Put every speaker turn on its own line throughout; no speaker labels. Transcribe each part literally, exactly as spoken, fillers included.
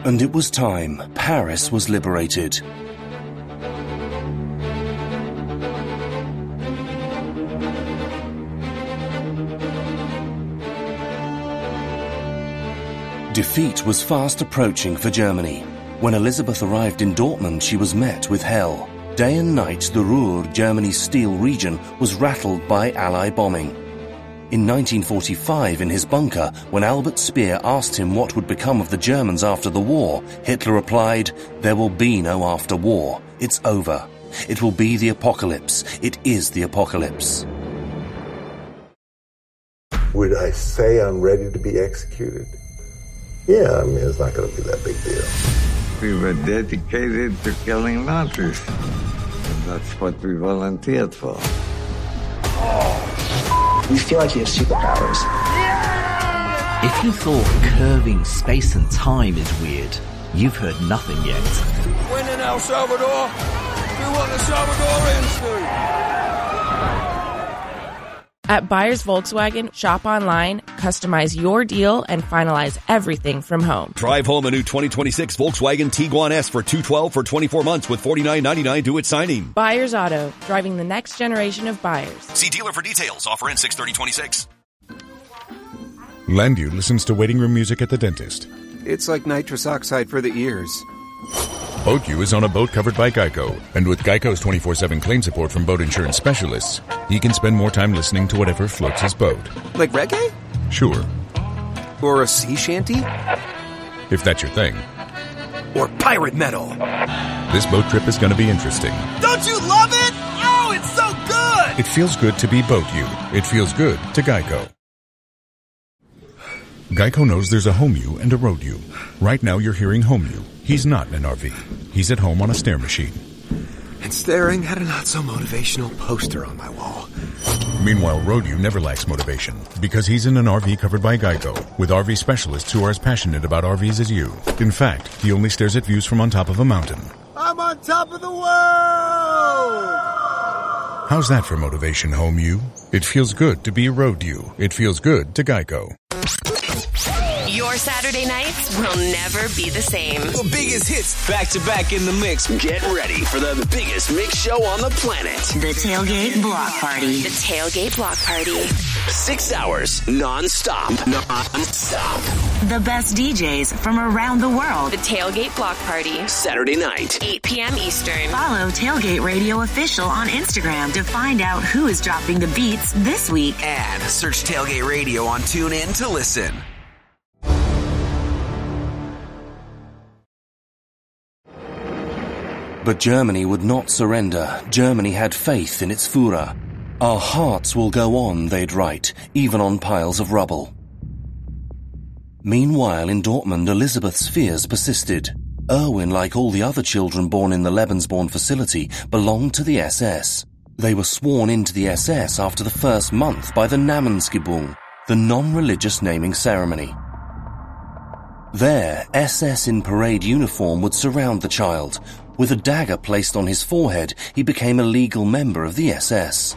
And it was time. Paris was liberated. Defeat was fast approaching for Germany. When Elizabeth arrived in Dortmund, she was met with hell. Day and night, the Ruhr, Germany's steel region, was rattled by Allied bombing. In nineteen forty-five, in his bunker, when Albert Speer asked him what would become of the Germans after the war, Hitler replied, "There will be no after war. It's over. It will be the apocalypse. It is the apocalypse."
Would I say I'm ready to be executed? Yeah, I mean, it's not going to be that big deal.
We were dedicated to killing Nazis. And that's what we volunteered for.
You feel like you have superpowers.
If you thought curving space and time is weird, you've heard nothing yet.
When in El Salvador, do what the Salvadorians do.
At Buyers Volkswagen, shop online, customize your deal, and finalize everything from home.
Drive home a new twenty twenty-six Volkswagen Tiguan S for two hundred twelve dollars for twenty-four months with forty-nine ninety-nine due at signing.
Buyers Auto, driving the next generation of buyers.
See dealer for details. Offer ends six thirty twenty-six.
Landu listens to waiting room music at the dentist.
It's like nitrous oxide for the ears.
BoatU is on a boat covered by Geico, and with Geico's twenty-four seven claim support from boat insurance specialists, he can spend more time listening to whatever floats his boat.
Like reggae?
Sure.
Or a sea shanty?
If that's your thing.
Or pirate metal.
This boat trip is going to be interesting.
Don't you love it? Oh, it's so good!
It feels good to be BoatU. It feels good to Geico. Geico knows there's a home U and a road U. Right now you're hearing home U. He's not in an R V. He's at home on a stair machine.
And staring at a not-so-motivational poster on my wall.
Meanwhile, road U never lacks motivation because he's in an R V covered by Geico with R V specialists who are as passionate about R Vs as you. In fact, he only stares at views from on top of a mountain.
I'm on top of the world!
How's that for motivation, home U? It feels good to be road U. It feels good to Geico.
Your Saturday nights will never be the same.
The biggest hits back to back in the mix. Get ready for the biggest mix show on the planet.
The Tailgate Block Party. The Tailgate Block Party.
Six hours non-stop. Non-stop.
The best D Js from around the world. The Tailgate Block Party.
Saturday night.
eight p.m. Eastern. Follow Tailgate Radio Official on Instagram to find out who is dropping the beats this week.
And search Tailgate Radio on TuneIn to listen.
But Germany would not surrender. Germany had faith in its Führer. Our hearts will go on, they'd write, even on piles of rubble. Meanwhile, in Dortmund, Elizabeth's fears persisted. Erwin, like all the other children born in the Lebensborn facility, belonged to the S S. They were sworn into the S S after the first month by the Namensgebung, the non-religious naming ceremony. There, S S in parade uniform would surround the child. With a dagger placed on his forehead, he became a legal member of the S S.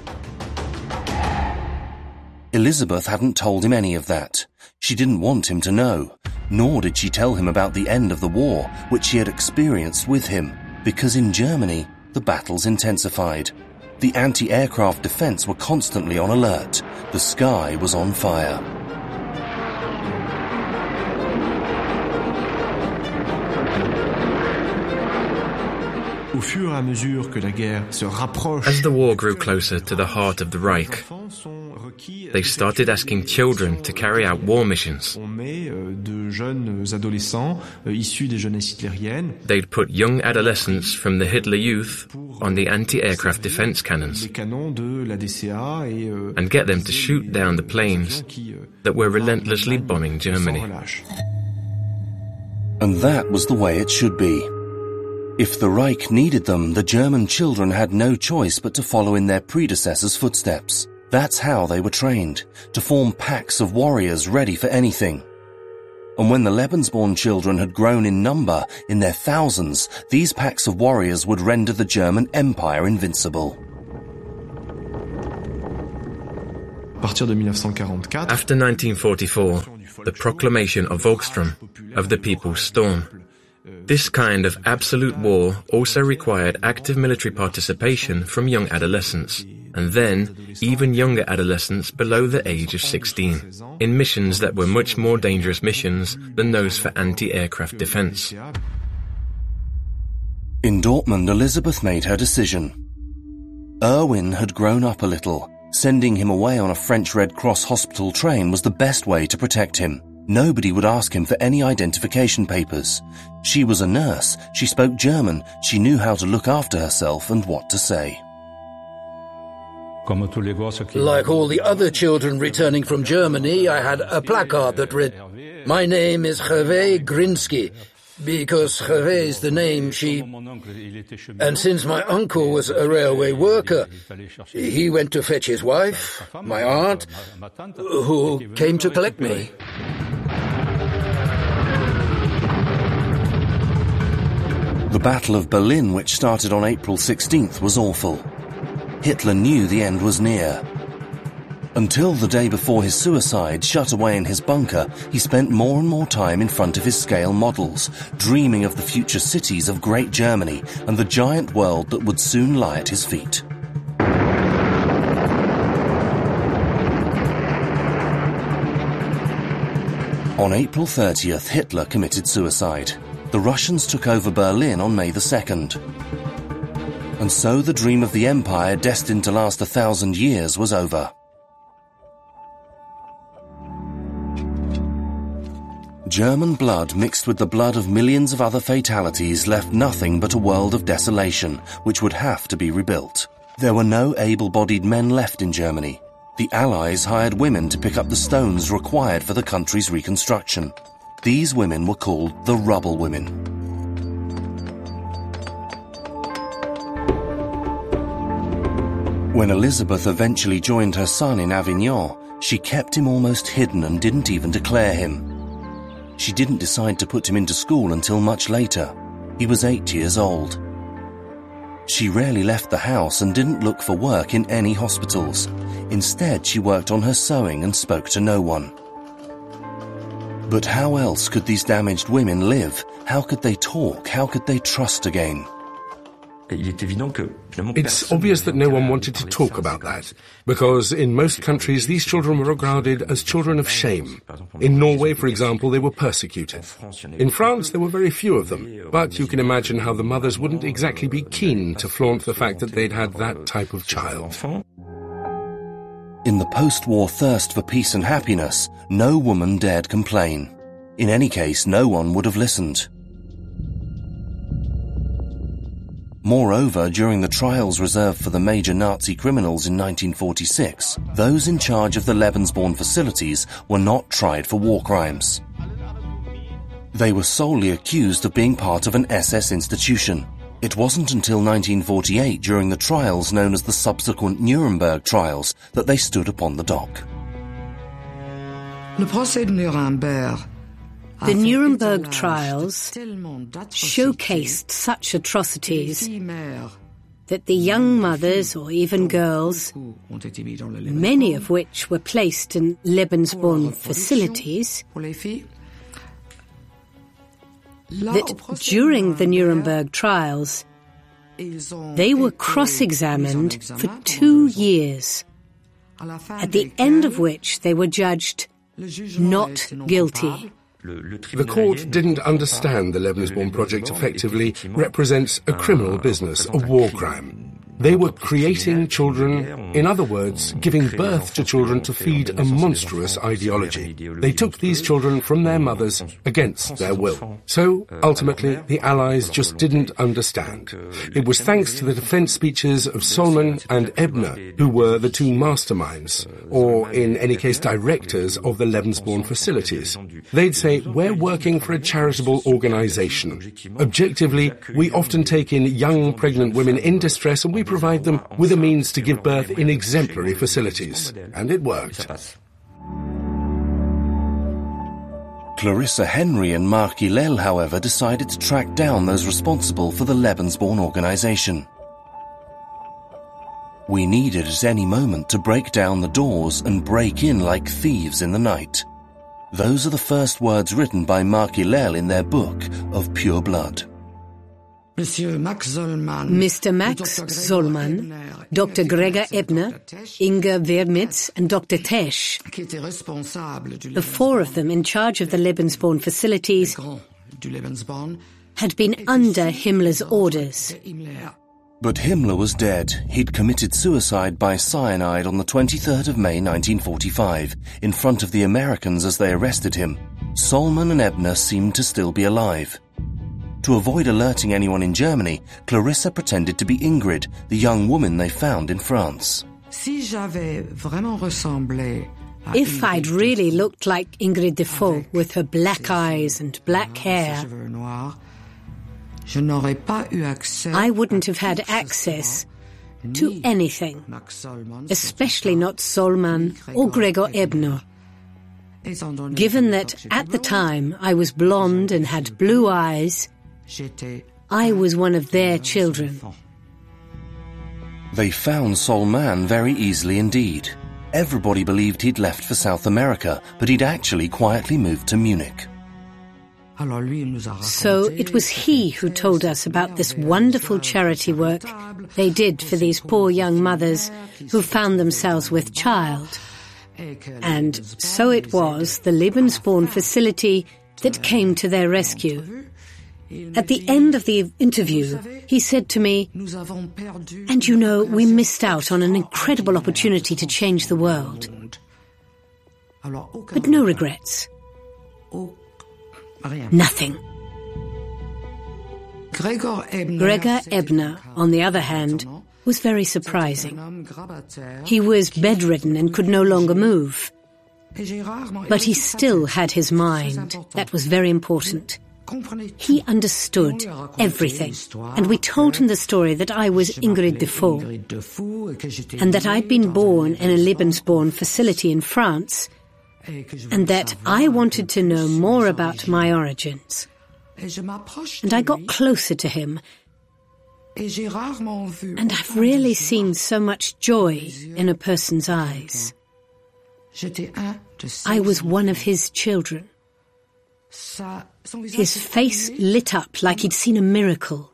Elizabeth hadn't told him any of that. She didn't want him to know, nor did she tell him about the end of the war, which she had experienced with him, because in Germany, the battles intensified. The anti-aircraft defense were constantly on alert. The sky was on fire.
As the war grew closer to the heart of the Reich, they started asking children to carry out war missions. They'd put young adolescents from the Hitler Youth on the anti-aircraft defense cannons and get them to shoot down the planes that were relentlessly bombing Germany.
And that was the way it should be. If the Reich needed them, the German children had no choice but to follow in their predecessors' footsteps. That's how they were trained, to form packs of warriors ready for anything. And when the Lebensborn children had grown in number, in their thousands, these packs of warriors would render the German Empire invincible.
After nineteen forty-four, the proclamation of Volkssturm, of the People's Storm. This kind of absolute war also required active military participation from young adolescents, and then even younger adolescents below the age of sixteen, in missions that were much more dangerous missions than those for anti-aircraft defense.
In Dortmund, Elizabeth made her decision. Erwin had grown up a little. Sending him away on a French Red Cross hospital train was the best way to protect him. Nobody would ask him for any identification papers. She was a nurse, she spoke German, she knew how to look after herself and what to say.
Like all the other children returning from Germany, I had a placard that read, "My name is Hervé Grinsky," because Hervé is the name she... And since my uncle was a railway worker, he went to fetch his wife, my aunt, who came to collect me.
The Battle of Berlin, which started on April sixteenth, was awful. Hitler knew the end was near. Until the day before his suicide, shut away in his bunker, he spent more and more time in front of his scale models, dreaming of the future cities of Great Germany and the giant world that would soon lie at his feet. On April thirtieth, Hitler committed suicide. The Russians took over Berlin on May the second. And so the dream of the empire, destined to last a thousand years, was over. German blood mixed with the blood of millions of other fatalities left nothing but a world of desolation, which would have to be rebuilt. There were no able-bodied men left in Germany. The Allies hired women to pick up the stones required for the country's reconstruction. These women were called the Rubble Women. When Elizabeth eventually joined her son in Avignon, she kept him almost hidden and didn't even declare him. She didn't decide to put him into school until much later. He was eight years old. She rarely left the house and didn't look for work in any hospitals. Instead, she worked on her sewing and spoke to no one. But how else could these damaged women live? How could they talk? How could they trust again?
It's obvious that no one wanted to talk about that, because in most countries these children were regarded as children of shame. In Norway, for example, they were persecuted. In France, there were very few of them, but you can imagine how the mothers wouldn't exactly be keen to flaunt the fact that they'd had that type of child.
In the post-war thirst for peace and happiness, no woman dared complain. In any case, no one would have listened. Moreover, during the trials reserved for the major Nazi criminals in nineteen forty-six, those in charge of the Lebensborn facilities were not tried for war crimes. They were solely accused of being part of an S S institution. It wasn't until nineteen forty-eight, during the trials known as the subsequent Nuremberg trials, that they stood upon the dock.
Le procès de Nuremberg.
The Nuremberg trials showcased such atrocities that the young mothers, or even girls, many of which were placed in Lebensborn facilities, that during the Nuremberg trials, they were cross-examined for two years, at the end of which they were judged not guilty.
The court didn't understand the Lebensborn project effectively represents a criminal business, a war crime. They were creating children, in other words, giving birth to children to feed a monstrous ideology. They took these children from their mothers against their will. So, ultimately, the Allies just didn't understand. It was thanks to the defense speeches of Solman and Ebner, who were the two masterminds, or in any case directors of the Lebensborn facilities. They'd say, we're working for a charitable organization. Objectively, we often take in young pregnant women in distress and we provide them with a means to give birth in exemplary facilities. And it worked.
Clarissa Henry and Marc Hillel, however, decided to track down those responsible for the Lebensborn organization. We needed at any moment to break down the doors and break in like thieves in the night. Those are the first words written by Marc Hillel in their book of Pure Blood.
Mister Max Zollmann,
Mister Max Zollmann, Doctor Gregor Ebner, Inge Wermitz, and Doctor Tesch, the four of them in charge of the Lebensborn facilities, had been under Himmler's orders.
But Himmler was dead. He'd committed suicide by cyanide on the twenty-third of May nineteen forty-five, in front of the Americans as they arrested him. Zollmann and Ebner seemed to still be alive. To avoid alerting anyone in Germany, Clarissa pretended to be Ingrid, the young woman they found in France.
If I'd really looked like Ingrid Defoe with her black eyes and black hair, I wouldn't have had access to anything, especially not Zollmann or Gregor Ebner. Given that at the time I was blonde and had blue eyes, I was one of their children.
They found Zollmann very easily indeed. Everybody believed he'd left for South America, but he'd actually quietly moved to Munich.
So it was he who told us about this wonderful charity work they did for these poor young mothers who found themselves with child. And so it was the Lebensborn facility that came to their rescue. At the end of the interview, he said to me, "And you know, we missed out on an incredible opportunity to change the world. But no regrets. Nothing." Gregor Ebner, on the other hand, was very surprising. He was bedridden and could no longer move. But he still had his mind. That was very important. He understood everything, and we told him the story that I was Ingrid Defoe, and that I'd been born in a Lebensborn facility in France, and that I wanted to know more about my origins. And I got closer to him, and I've rarely seen so much joy in a person's eyes. I was one of his children. His face lit up like he'd seen a miracle.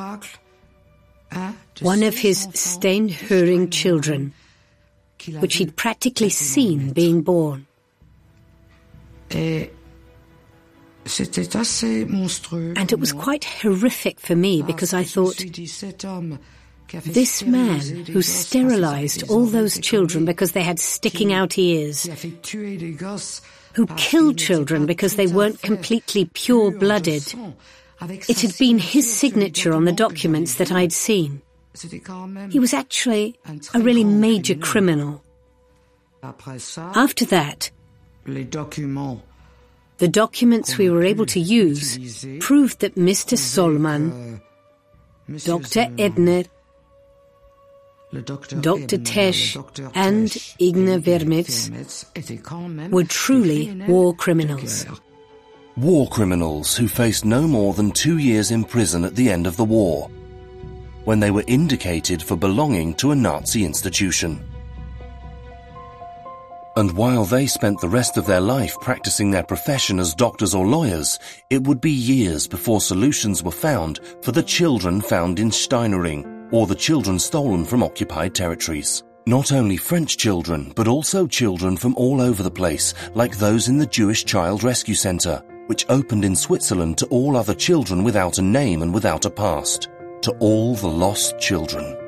One of his Steinhöring children, which he'd practically seen being born. And it was quite horrific for me because I thought, this man who sterilized all those children because they had sticking out ears, who killed children because they weren't completely pure-blooded, it had been his signature on the documents that I'd seen. He was actually a really major criminal. After that, the documents we were able to use proved that Mister Zollmann, Doctor Ebner, Doctor Tesch and Inge Wermitz were truly war criminals.
War criminals who faced no more than two years in prison at the end of the war, when they were indicated for belonging to a Nazi institution. And while they spent the rest of their life practicing their profession as doctors or lawyers, it would be years before solutions were found for the children found in Steinhöring, or the children stolen from occupied territories. Not only French children, but also children from all over the place, like those in the Jewish Child Rescue Center, which opened in Switzerland to all other children without a name and without a past, to all the lost children.